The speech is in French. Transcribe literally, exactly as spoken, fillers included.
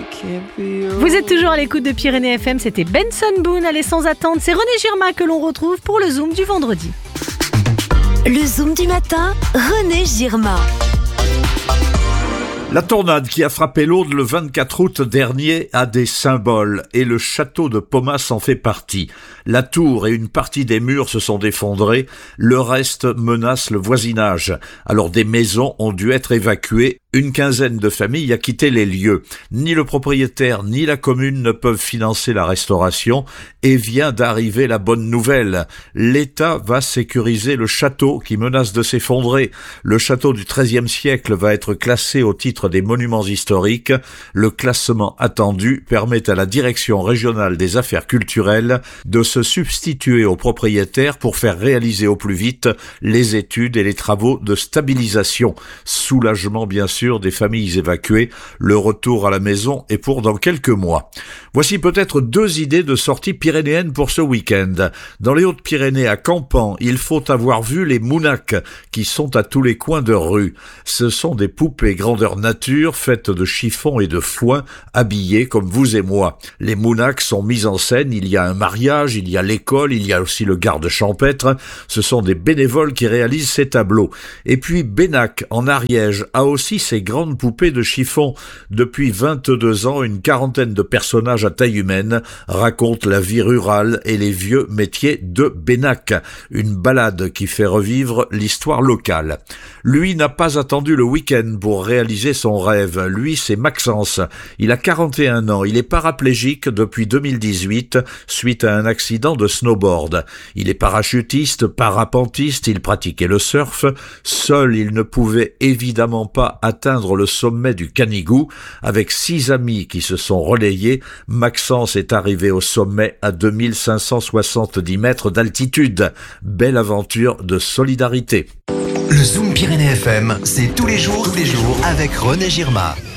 Vous êtes toujours à l'écoute de Pyrénées F M, c'était Benson Boone, allez sans attendre, c'est René Girma que l'on retrouve pour le Zoom du vendredi. Le Zoom du matin, René Girma. La tornade qui a frappé l'Aude le vingt-quatre août dernier a des symboles et le château de Pomas en fait partie. La tour et une partie des murs se sont effondrés, le reste menace le voisinage. Alors des maisons ont dû être évacuées. Une quinzaine de familles a quitté les lieux. Ni le propriétaire ni la commune ne peuvent financer la restauration et vient d'arriver la bonne nouvelle. L'État va sécuriser le château qui menace de s'effondrer. Le château du treizième siècle va être classé au titre des monuments historiques. Le classement attendu permet à la direction régionale des affaires culturelles de se substituer aux propriétaires pour faire réaliser au plus vite les études et les travaux de stabilisation. Soulagement bien sûr des familles évacuées, le retour à la maison est pour dans quelques mois. Voici peut-être deux idées de sorties pyrénéennes pour ce week-end. Dans les Hautes-Pyrénées, à Campan, il faut avoir vu les mounaks qui sont à tous les coins de rue. Ce sont des poupées grandeur nature faites de chiffon et de foin, habillées comme vous et moi. Les mounaks sont mis en scène, il y a un mariage, il y a l'école, il y a aussi le garde champêtre. Ce sont des bénévoles qui réalisent ces tableaux. Et puis Bénac, en Ariège, a aussi ces grandes poupées de chiffon. Depuis vingt-deux ans, une quarantaine de personnages à taille humaine racontent la vie rurale et les vieux métiers de Bénac. Une balade qui fait revivre l'histoire locale. Lui n'a pas attendu le week-end pour réaliser son rêve. Lui, c'est Maxence. Il a quarante et un ans. Il est paraplégique depuis deux mille dix-huit suite à un accident de snowboard. Il est parachutiste, parapentiste, il pratiquait le surf. Seul, il ne pouvait évidemment pas atteindre le sommet du Canigou. Avec six amis qui se sont relayés, Maxence est arrivé au sommet à deux mille cinq cent soixante-dix mètres d'altitude. Belle aventure de solidarité. Le Zoom Pyrénées F M, c'est tous les jours, tous les jours avec René Girma.